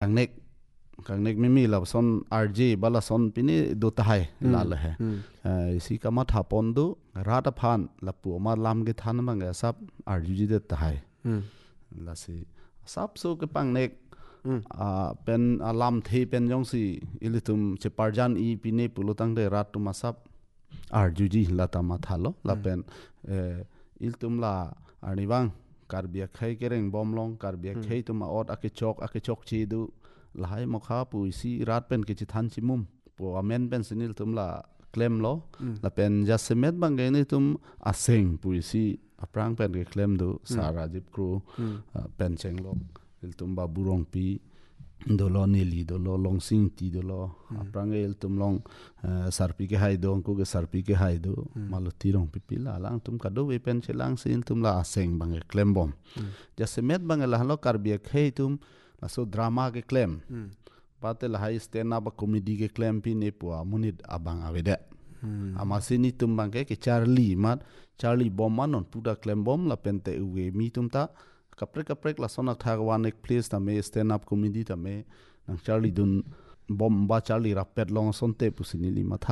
kang nek mi la son RJ bala son pini do ta hai la la hai isi kama thapon du rata phan la pu ma lam ge than ma ga sap RJ de ta hai la si sap so ke pang nek pen alam the pen jong si ilitum che parjan I pini pulutang de rat tu masap RJ la ta ma thalo la pen iltum la arniwang karbia khai kereng bomlong karbia khai tuma ot ake chok chi du lahai mokha puisi rat pen ke chi than chi mum po amen pen sinil tum la claim lo la pen jasemet bang ni tum aseng puisi aprang pen ke claim du sarajip kru pen cheng lo il tum ba burong pi dolo neli dolo longsing ti dolo aprang el tum long sarpi ke hai dong ko ke sarpi ke hai do maluti rong pi la lang tum ka do we pen chelang sin tum la aseng bang ke claim bom jasemet bang la lo karbia khai tum so drama ke claim patel high stand up comedy ke claim pi ne po munit abang avede amasini tumbang ke Charlie Bomman on puda claim bom la pente uwe mi tumta kaprek la sona thagwan ek place ta me stand up comedy ta me nang Charlie dun bom ba Charlie rapet long sonte pusini li matha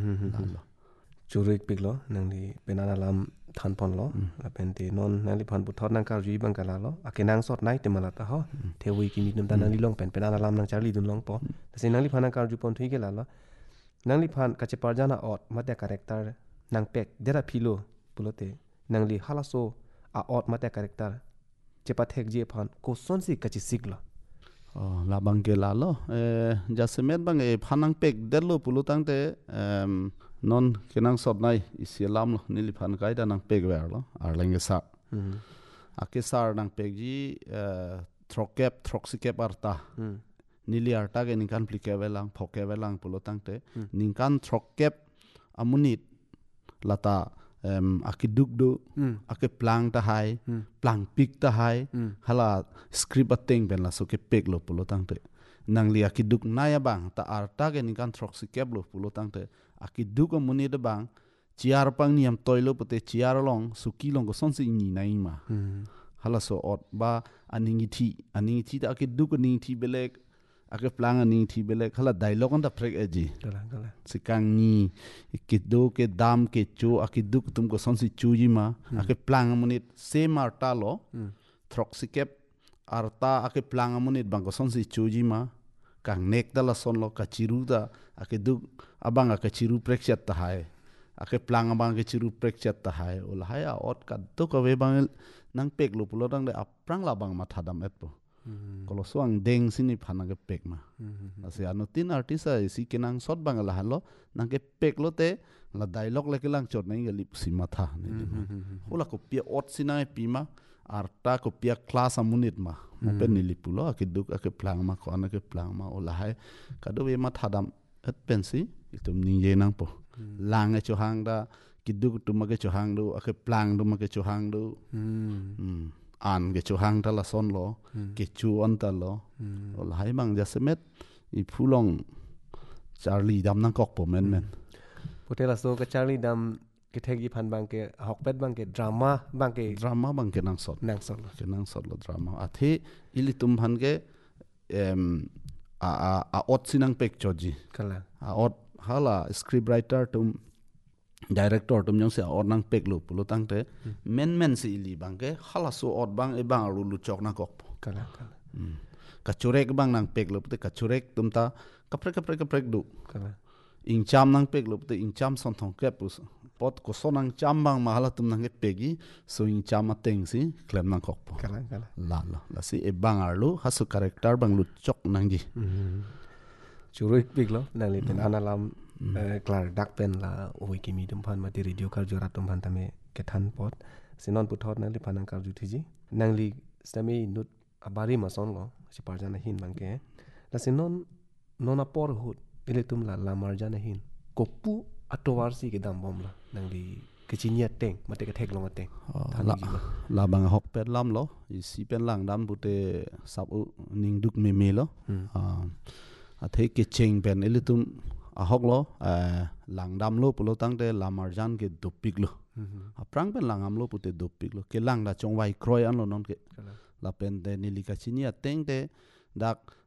churik pik lo nang ni penana lam than pon lo la pente non nang li phan puthot nang ka ri bang kala lo akenang sot nai te mala ta ho thewi ki mi num ta nang li long pen penana lam nang Charlie dun long po se nang li phan nang ka ri pon thui ke la lo nang li phan ka che parjana ot mate character nang pek dera philo pulote nang li halaso a ot mate character che pathek je phan ko son si ka chi sigla la bang ke la lo jasemet bang e phanang pek delo pulutang te non kenang sot nai isilam lo nili phan kai da nang pek wer lo arlenge sa ake sar nang pek ji throxicap arta nili arta ge ningkan plike velang phoke velang pulutang te ningkan throxicap amunit lata akiduk do ake plang ta hai plang pik ta hai hala script ateng ben la so ke pek lo pulutang te nang li akiduk naya bang ta arta ge ningkan throxicap lo pulutang te akiduk amuni de bang chiar pang niam toilo pute chiar long suki long ko son si ni nai ma hala so ot ba aningi thi ta akiduk aningi thi belek ake plang aningi thi belek hala dialogue on da prek eji sikang ni kido ke dam ke chu akiduk tum ko son si chu ji ma ake plang amuni same arta lo throxicap arta ake plang amuni bang ko son si chu ji ma kang nek dala son lo kachiru da akiduk abang akachiru prekchat ta hai ake plang abang ke chiru prekchat ta hai ol hai a ot ka to ka we bang nang pek lo pulo dang de aprang la bang ma thadam et po kolo suang deng sini phana ke pek ma ase anu tin artist a si kenang sot bang la halo nang ke pek lo te la dialogue le kelang chot nai ga lip si ma tha ne hola ko pia ot sinai pi ma arta ko pia class amunit ma mo pen ni lipulo akiduk ake plang ma ko ana ke plang ma ola hai ka do we ma thadam et pensi itum ning ye nang po lang e chohang da kiduk tu ma ke chohang do ake plang do ma ke chohang do an ke chohang ta la son lo ke chu on ta lo ola hai bang jasemet I phulong Charlie dam nang kok po men potela so ka Charlie dam ke thegi phan bang ke hokpet bang ke drama bang ke nang sot lo drama athe ilitum phan ke a ot sinang pek choji kala a ot hala script writer tum director tum jong se ot nang pek lo pulo tang te men si ili bang ke hala so ot bang e bang ru lu chok na kok kala kachurek bang nang pek lo te kachurek tum ta kaprek du kala ing cham nang pek lo te ing cham son thong ke pus pot ko sonang cham bang mahala tum nang ke pegi so ing cham ateng si klem nang kok po kala la si e bang arlu hasu character bang lu chok nang ji churik pik lo nang li pen analam klar dak pen la oi kimi dum phan ma ti radio kar jora tum phan tame ke than pot sinon puthot nang li phanang kar ju thiji nang li stami nut abari ma son lo si parjana hin bang ke la sinon nona por hut ile tum la marjana hin kopu atowar si ke dam bom la nang li kechinya teng mate ke thek long ateng la bang hok pet lam lo si pen lang dam bute sap ning duk me lo a the ke cheng pen ile tum a hok lo lang dam lo pulo tang de la marjan ke dopik lo a prang pen lang am lo pute dopik lo ke lang da chong wai kroi an lo non ke la pen de nili ka chinia teng de dak